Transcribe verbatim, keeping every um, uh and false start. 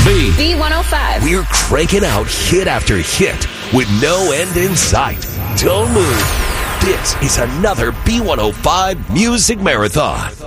B. B one oh five. We're cranking out hit after hit with no end in sight. Don't move. This is another B one oh five Music Marathon.